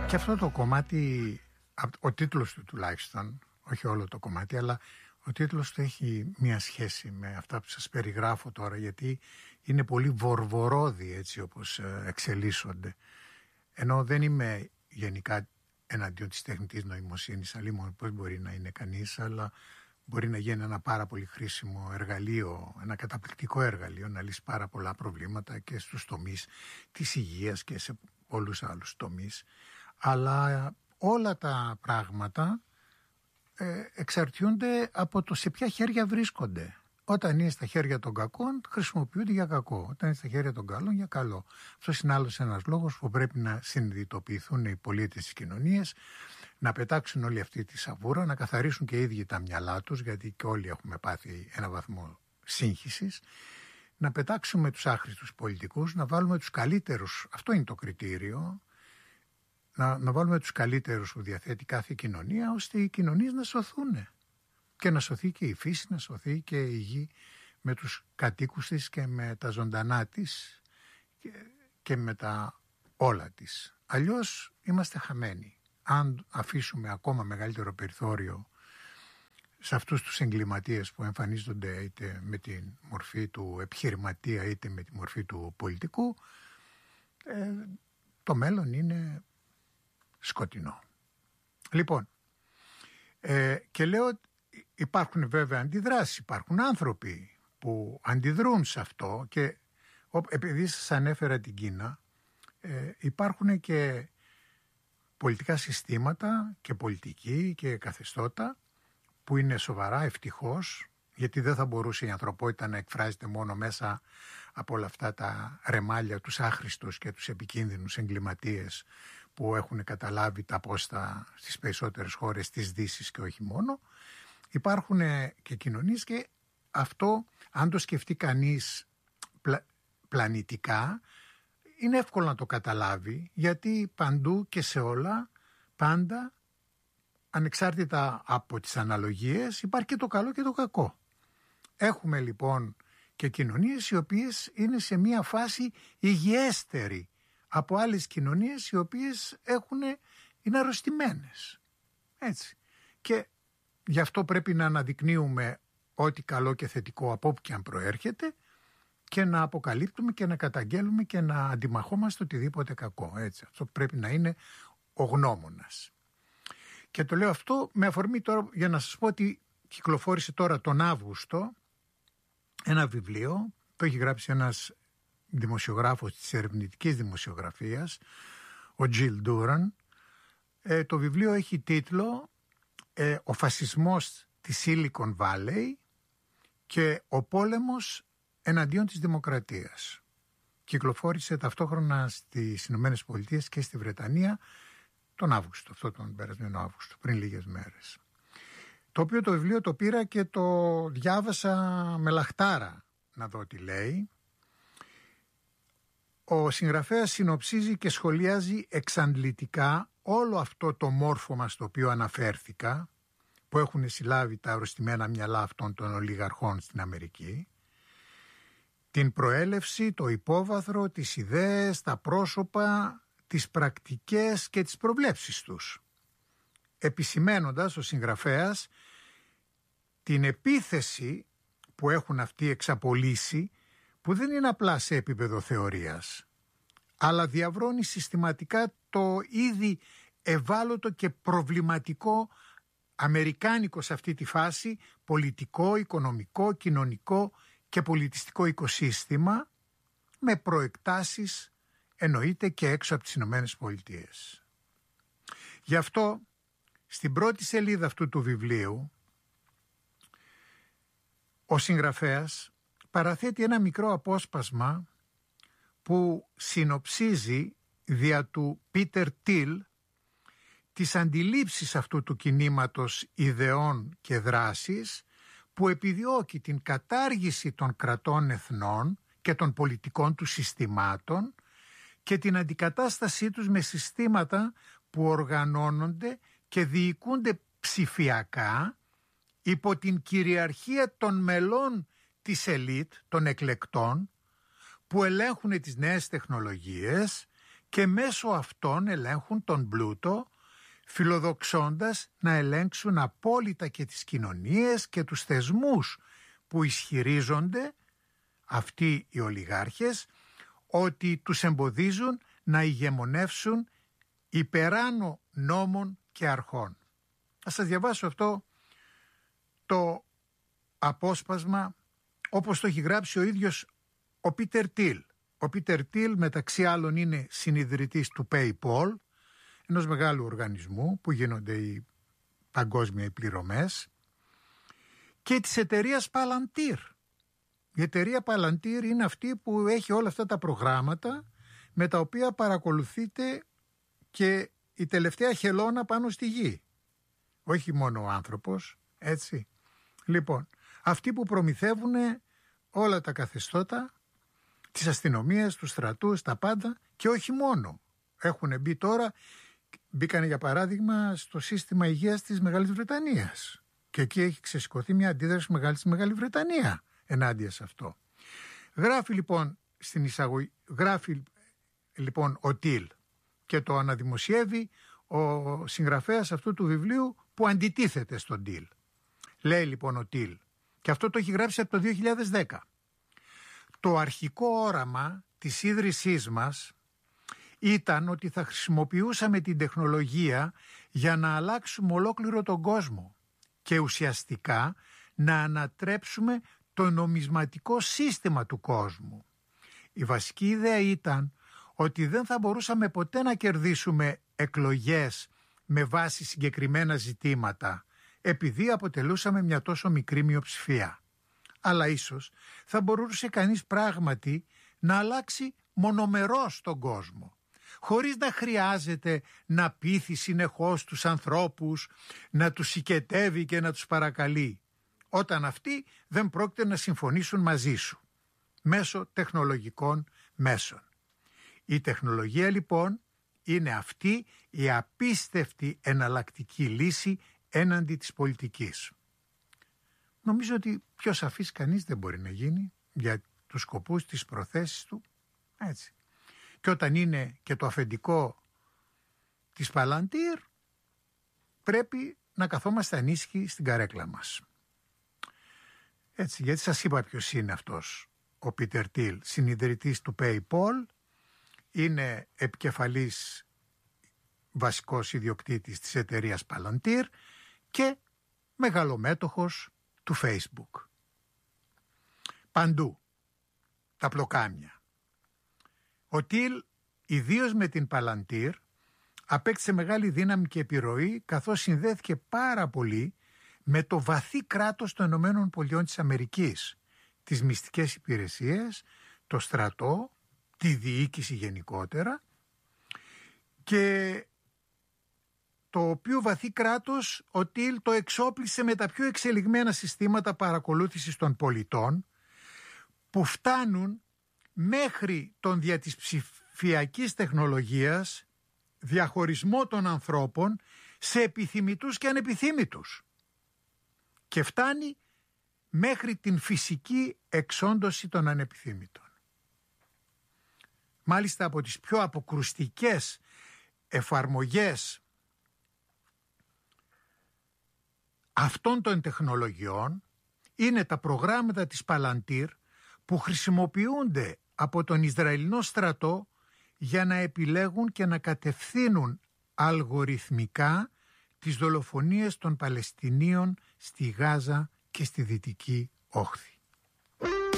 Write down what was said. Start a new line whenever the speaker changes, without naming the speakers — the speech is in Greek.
Και αυτό το κομμάτι, ο τίτλος του τουλάχιστον, όχι όλο το κομμάτι, αλλά ο τίτλος του έχει μία σχέση με αυτά που σας περιγράφω τώρα, γιατί είναι πολύ βορβορόδι έτσι όπως εξελίσσονται. Ενώ δεν είμαι γενικά εναντίον της τεχνητής νοημοσύνης, αλλήμον πώς μπορεί να είναι κανείς, αλλά μπορεί να γίνει ένα πάρα πολύ χρήσιμο εργαλείο, ένα καταπληκτικό εργαλείο να λύσει πάρα πολλά προβλήματα και στους τομείς της υγείας και σε πολλούς άλλους τομείς. Αλλά όλα τα πράγματα εξαρτιούνται από το σε ποια χέρια βρίσκονται. Όταν είναι στα χέρια των κακών, χρησιμοποιούνται για κακό. Όταν είναι στα χέρια των καλών, για καλό. Αυτός είναι άλλος ένας λόγος που πρέπει να συνειδητοποιηθούν οι πολίτες της κοινωνίας, να πετάξουν όλη αυτή τη σαβούρα, να καθαρίσουν και οι ίδιοι τα μυαλά τους, γιατί και όλοι έχουμε πάθει ένα βαθμό σύγχυσης, να πετάξουμε τους άχρηστους πολιτικούς, να βάλουμε τους καλύτερους, αυτό είναι το κριτήριο, να βάλουμε τους καλύτερους που διαθέτει κάθε κοινωνία, ώστε οι κοινωνίες να σωθούν. Και να σωθεί και η φύση, να σωθεί και η γη με τους κατοίκους της και με τα ζωντανά της και με τα όλα της. Αλλιώς είμαστε χαμένοι. Αν αφήσουμε ακόμα μεγαλύτερο περιθώριο σε αυτούς τους εγκληματίες που εμφανίζονται είτε με τη μορφή του επιχειρηματία είτε με τη μορφή του πολιτικού, το μέλλον είναι σκοτεινό. Λοιπόν, και λέω υπάρχουν βέβαια αντιδράσεις, υπάρχουν άνθρωποι που αντιδρούν σε αυτό και επειδή σας ανέφερα την Κίνα, υπάρχουν και πολιτικά συστήματα και πολιτικοί και καθεστώτα που είναι σοβαρά, ευτυχώς, γιατί δεν θα μπορούσε η ανθρωπότητα να εκφράζεται μόνο μέσα από όλα αυτά τα ρεμάλια, τους άχρηστους και τους επικίνδυνους εγκληματίες που έχουν καταλάβει τα πόστα στις περισσότερες χώρες της Δύσης και όχι μόνο. Υπάρχουν και κοινωνίες και αυτό, αν το σκεφτεί κανείς πλανητικά, είναι εύκολο να το καταλάβει, γιατί παντού και σε όλα, πάντα, ανεξάρτητα από τις αναλογίες, υπάρχει και το καλό και το κακό. Έχουμε λοιπόν και κοινωνίες οι οποίες είναι σε μια φάση υγιέστερη από άλλες κοινωνίες οι οποίες είναι αρρωστημένες. Έτσι. Και γι' αυτό πρέπει να αναδεικνύουμε ό,τι καλό και θετικό από όπου και αν προέρχεται και να αποκαλύπτουμε και να καταγγέλουμε και να αντιμαχόμαστε οτιδήποτε κακό. Έτσι. Αυτό πρέπει να είναι ο γνώμονας. Και το λέω αυτό με αφορμή τώρα για να σας πω ότι κυκλοφόρησε τώρα τον Αύγουστο ένα βιβλίο, το έχει γράψει ένας δημοσιογράφος της ερευνητικής δημοσιογραφίας, ο Τζιλ Ντούραν. Το βιβλίο έχει τίτλο «Ο φασισμός της Silicon Valley και ο πόλεμος εναντίον της δημοκρατίας». Κυκλοφόρησε ταυτόχρονα στις Ηνωμένες Πολιτείες και στη Βρετανία τον Αύγουστο, αυτό τον περασμένο Αύγουστο, πριν λίγες μέρες. Το οποίο το βιβλίο το πήρα και το διάβασα με λαχτάρα να δω τι λέει. Ο συγγραφέας συνοψίζει και σχολιάζει εξαντλητικά όλο αυτό το μόρφωμα στο οποίο αναφέρθηκα, που έχουν συλλάβει τα αρρωστημένα μυαλά αυτών των ολιγαρχών στην Αμερική, την προέλευση, το υπόβαθρο, τις ιδέες, τα πρόσωπα, τις πρακτικές και τις προβλέψεις τους, επισημένοντας ο συγγραφέας την επίθεση που έχουν αυτοί εξαπολύσει, που δεν είναι απλά σε επίπεδο θεωρίας, αλλά διαβρώνει συστηματικά το ήδη ευάλωτο και προβληματικό αμερικάνικο σε αυτή τη φάση πολιτικό, οικονομικό, κοινωνικό και πολιτιστικό οικοσύστημα, με προεκτάσεις εννοείται και έξω από τις Ηνωμένες Πολιτείες. Γι' αυτό στην πρώτη σελίδα αυτού του βιβλίου ο συγγραφέας παραθέτει ένα μικρό απόσπασμα που συνοψίζει δια του Πίτερ Τιλ τις αντιλήψεις αυτού του κινήματος ιδεών και δράσης που επιδιώκει την κατάργηση των κρατών εθνών και των πολιτικών του συστημάτων και την αντικατάστασή τους με συστήματα που οργανώνονται και διοικούνται ψηφιακά υπό την κυριαρχία των μελών της ελίτ, των εκλεκτών, που ελέγχουν τις νέες τεχνολογίες και μέσω αυτών ελέγχουν τον πλούτο, φιλοδοξώντας να ελέγξουν απόλυτα και τις κοινωνίες και τους θεσμούς που ισχυρίζονται αυτοί οι ολιγάρχες ότι τους εμποδίζουν να ηγεμονεύσουν υπεράνω νόμων και αρχών. Θα σας διαβάσω αυτό το απόσπασμα όπως το έχει γράψει ο ίδιος ο Πίτερ Τιλ. Ο Πίτερ Τιλ μεταξύ άλλων είναι συνιδρυτής του PayPal, ενός μεγάλου οργανισμού που γίνονται οι παγκόσμια πληρωμές, και της εταιρείας Palantir. Η εταιρεία Palantir είναι αυτή που έχει όλα αυτά τα προγράμματα με τα οποία παρακολουθείται και η τελευταία χελώνα πάνω στη γη. Όχι μόνο ο άνθρωπος, έτσι. Λοιπόν, αυτοί που προμηθεύουν όλα τα καθεστώτα, τις αστυνομίες, τους στρατούς, τα πάντα, και όχι μόνο. Έχουν μπει τώρα, μπήκαν για παράδειγμα στο σύστημα υγείας της Μεγάλης Βρετανίας. Και εκεί έχει ξεσηκωθεί μια αντίδραση μεγάλη στη Μεγάλη Βρετανία ενάντια σε αυτό. Γράφει λοιπόν ο Τιλ και το αναδημοσιεύει ο συγγραφέας αυτού του βιβλίου που αντιτίθεται στον Τιλ. Λέει λοιπόν ο Τιλ, και αυτό το έχει γράψει από το 2010. Το αρχικό όραμα της ίδρυσής μας ήταν ότι θα χρησιμοποιούσαμε την τεχνολογία για να αλλάξουμε ολόκληρο τον κόσμο και ουσιαστικά να ανατρέψουμε το νομισματικό σύστημα του κόσμου. Η βασική ιδέα ήταν ότι δεν θα μπορούσαμε ποτέ να κερδίσουμε εκλογές με βάση συγκεκριμένα ζητήματα, επειδή αποτελούσαμε μια τόσο μικρή μειοψηφία. Αλλά ίσως θα μπορούσε κανείς πράγματι να αλλάξει μονομερώς τον κόσμο, χωρίς να χρειάζεται να πείθει συνεχώς τους ανθρώπους, να τους συγκετεύει και να τους παρακαλεί, όταν αυτοί δεν πρόκειται να συμφωνήσουν μαζί σου, μέσω τεχνολογικών μέσων. Η τεχνολογία λοιπόν είναι αυτή η απίστευτη εναλλακτική λύση έναντι της πολιτικής. Νομίζω ότι πιο σαφής κανείς δεν μπορεί να γίνει για τους σκοπούς, τις προθέσεις του. Έτσι. Και όταν είναι και το αφεντικό της Palantir, πρέπει να καθόμαστε ανήσυχοι στην καρέκλα μας. Έτσι, γιατί σας είπα ποιος είναι αυτός ο Πίτερ Τιλ, συνιδρυτής του PayPal, είναι επικεφαλής βασικός ιδιοκτήτης της εταιρείας Palantir και μεγαλομέτοχος του Facebook. Παντού τα πλοκάμια. Ο Τιλ, ιδίως με την Palantir, απέκτησε μεγάλη δύναμη και επιρροή, καθώς συνδέθηκε πάρα πολύ με το βαθύ κράτος των Ηνωμένων Πολιτειών της Αμερικής, τις μυστικές υπηρεσίες, το στρατό, τη διοίκηση γενικότερα, και το οποίο βαθύ κράτος ο Τιλ το εξόπλισε με τα πιο εξελιγμένα συστήματα παρακολούθησης των πολιτών, που φτάνουν μέχρι τον δια της ψηφιακής τεχνολογίας διαχωρισμό των ανθρώπων σε επιθυμητούς και ανεπιθύμητους, και φτάνει μέχρι την φυσική εξόντωση των ανεπιθύμητων. Μάλιστα από τις πιο αποκρουστικές εφαρμογές αυτών των τεχνολογιών είναι τα προγράμματα της Palantir που χρησιμοποιούνται από τον Ισραηλινό στρατό για να επιλέγουν και να κατευθύνουν αλγοριθμικά τις δολοφονίες των Παλαιστινίων στη Γάζα και στη Δυτική Όχθη.